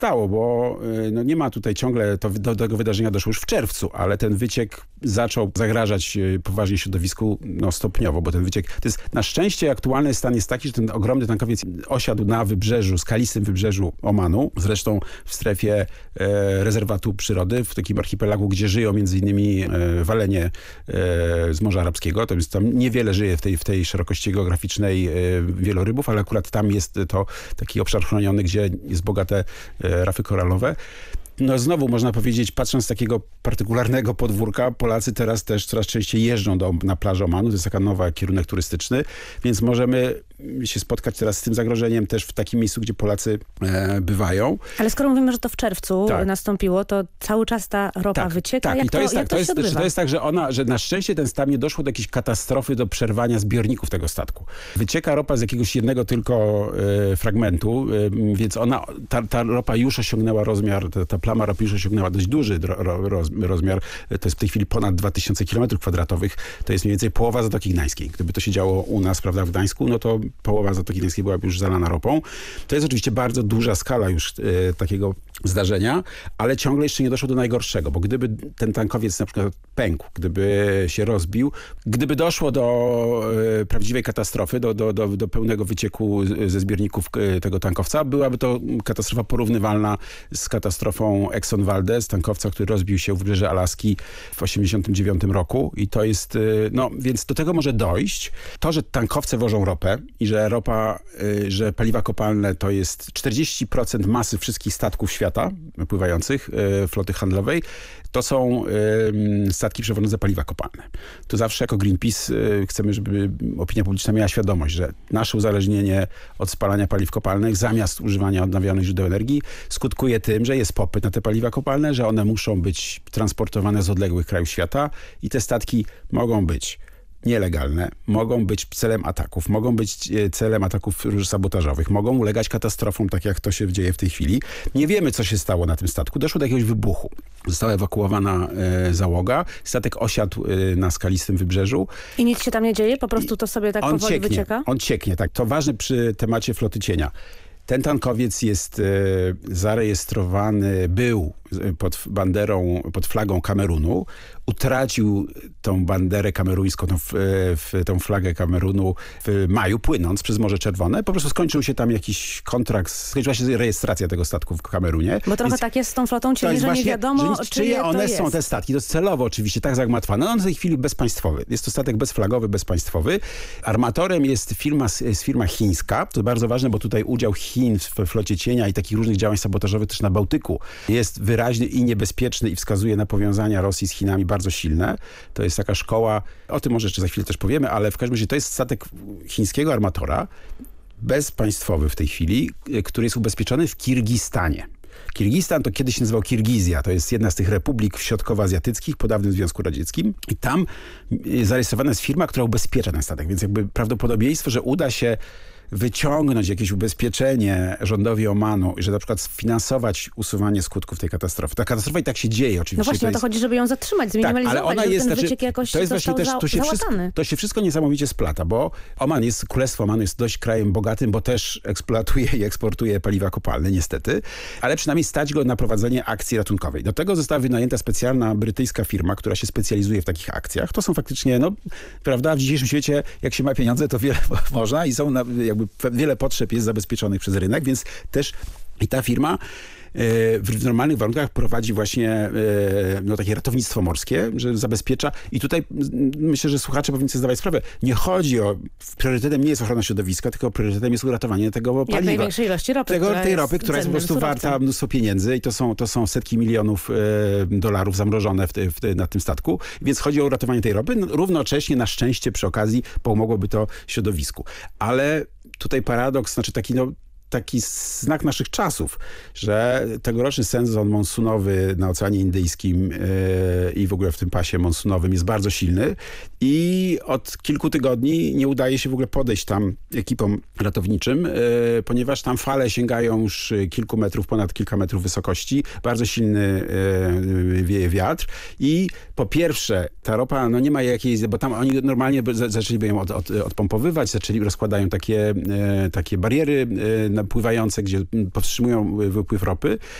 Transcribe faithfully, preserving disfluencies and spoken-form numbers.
stało, bo no, nie ma tutaj ciągle, to, do tego wydarzenia doszło już w czerwcu, ale ten wyciek zaczął zagrażać poważnie środowisku no, stopniowo, bo ten wyciek, to jest na szczęście aktualny stan jest taki, że ten ogromny tankowiec osiadł na wybrzeżu, skalistym wybrzeżu Omanu, zresztą w strefie e, rezerwatu przyrody, w takim archipelagu, gdzie żyją między innymi e, walenie e, z Morza Arabskiego, to jest tam niewiele żyje w tej, w tej szerokości geograficznej e, wielorybów, ale akurat tam jest to taki obszar chroniony, gdzie jest bogate e, rafy koralowe. No znowu można powiedzieć, patrząc z takiego partykularnego podwórka, Polacy teraz też coraz częściej jeżdżą do, na plażę Omanu. To jest taka nowa kierunek turystyczny, więc możemy się spotkać teraz z tym zagrożeniem też w takim miejscu, gdzie Polacy e, bywają. Ale skoro mówimy, że to w czerwcu tak. nastąpiło, to cały czas ta ropa tak, wycieka? Tak, jak i to, to jest jak tak, to, to, się jest, odbywa? to jest tak, że ona, że na szczęście ten tam nie doszło do jakiejś katastrofy, do przerwania zbiorników tego statku. Wycieka ropa z jakiegoś jednego tylko e, fragmentu, e, więc ona, ta, ta ropa już osiągnęła rozmiar, ta, ta plama ropy już osiągnęła dość duży ro, roz, rozmiar. To jest w tej chwili ponad dwa tysiące kilometrów kwadratowych. To jest mniej więcej połowa Zatoki Gdańskiej. Gdyby to się działo u nas, prawda, w Gdańsku, no to połowa Zatoki Gdańskiej byłaby już zalana ropą. To jest oczywiście bardzo duża skala już e, takiego zdarzenia, ale ciągle jeszcze nie doszło do najgorszego, bo gdyby ten tankowiec na przykład pękł, gdyby się rozbił, gdyby doszło do e, prawdziwej katastrofy, do, do, do, do pełnego wycieku ze zbiorników e, tego tankowca, byłaby to katastrofa porównywalna z katastrofą Exxon Valdez, tankowca, który rozbił się w wybrzeże Alaski w osiemdziesiątym dziewiątym roku i to jest, e, no więc do tego może dojść. To, że tankowce wożą ropę i że ropa, e, że paliwa kopalne to jest czterdzieści procent masy wszystkich statków świata pływających, e, floty handlowej, to są e, statki przewodzące paliwa kopalne. To zawsze jako Greenpeace e, chcemy, żeby opinia publiczna miała świadomość, że nasze uzależnienie od spalania paliw kopalnych zamiast używania odnawialnych źródeł energii skutkuje tym, że jest popyt na te paliwa kopalne, że one muszą być transportowane z odległych krajów świata i te statki mogą być nielegalne, mogą być celem ataków, mogą być celem ataków sabotażowych, mogą ulegać katastrofom, tak jak to się dzieje w tej chwili. Nie wiemy, co się stało na tym statku. Doszło do jakiegoś wybuchu. Została ewakuowana e, załoga. Statek osiadł e, na skalistym wybrzeżu. I nic się tam nie dzieje? Po prostu to sobie tak on powoli cieknie, wycieka? On cieknie, tak. To ważne przy temacie floty cienia. Ten tankowiec jest e, zarejestrowany, był pod banderą, pod flagą Kamerunu. Utracił tą banderę kameruńską, tą, w, tą flagę Kamerunu w maju, płynąc przez Morze Czerwone. Po prostu skończył się tam jakiś kontrakt, skończyła się rejestracja tego statku w Kamerunie. Bo trochę Więc tak jest z tą flotą cieni, że właśnie, nie wiadomo, że, czyje czyje one to są jest. te statki. To jest celowo oczywiście tak zagmatwane. No on w tej chwili bezpaństwowy. Jest to statek bezflagowy, bezpaństwowy. Armatorem jest firma, jest firma chińska. To bardzo ważne, bo tutaj udział Chin w flocie cienia i takich różnych działań sabotażowych też na Bałtyku jest wyraźny i niebezpieczny i wskazuje na powiązania Rosji z Chinami bardzo silne. To jest taka szkoła, o tym może jeszcze za chwilę też powiemy, ale w każdym razie to jest statek chińskiego armatora, bezpaństwowy w tej chwili, który jest ubezpieczony w Kirgistanie. Kirgistan to kiedyś się nazywał Kirgizja. To jest jedna z tych republik środkowoazjatyckich po dawnym Związku Radzieckim. I tam zarejestrowana jest firma, która ubezpiecza ten statek. Więc jakby prawdopodobieństwo, że uda się wyciągnąć jakieś ubezpieczenie rządowi Omanu i że na przykład sfinansować usuwanie skutków tej katastrofy. Ta katastrofa i tak się dzieje oczywiście. No właśnie to o jest... to chodzi, żeby ją zatrzymać, zminimalizować, tak, ale ona żeby jest, ten znaczy, wyciek jakoś to jest właśnie też, to się, wszystko, to się wszystko niesamowicie splata, bo Oman jest, Królestwo Omanu jest dość krajem bogatym, bo też eksploatuje i eksportuje paliwa kopalne, niestety, ale przynajmniej stać go na prowadzenie akcji ratunkowej. Do tego została wynajęta specjalna brytyjska firma, która się specjalizuje w takich akcjach. To są faktycznie, no, prawda, w dzisiejszym świecie, jak się ma pieniądze, to wiele można i są na, jakby wiele potrzeb jest zabezpieczonych przez rynek, więc też i ta firma w normalnych warunkach prowadzi właśnie no, takie ratownictwo morskie, że zabezpiecza. I tutaj myślę, że słuchacze powinni sobie zdawać sprawę. Nie chodzi o... Priorytetem nie jest ochrona środowiska, tylko priorytetem jest uratowanie tego paliwa. Jak największej ilości ropy. Tego, która tej jest ropy, która jest po prostu surowcem. warta mnóstwo pieniędzy i to są, to są setki milionów e, dolarów zamrożone w te, w te, na tym statku. Więc chodzi o uratowanie tej ropy. No, równocześnie na szczęście przy okazji pomogłoby to środowisku. Ale tutaj paradoks, znaczy taki no taki znak naszych czasów, że tegoroczny sezon monsunowy na Oceanie Indyjskim yy, i w ogóle w tym pasie monsunowym jest bardzo silny i od kilku tygodni nie udaje się w ogóle podejść tam ekipom ratowniczym, yy, ponieważ tam fale sięgają już kilku metrów, ponad kilka metrów wysokości, bardzo silny yy, wieje wiatr i po pierwsze ta ropa, no nie ma jakiejś, bo tam oni normalnie zaczęliby ją od, od, odpompowywać, zaczęli, rozkładają takie, yy, takie bariery yy, pływające, gdzie powstrzymują wypływ ropy.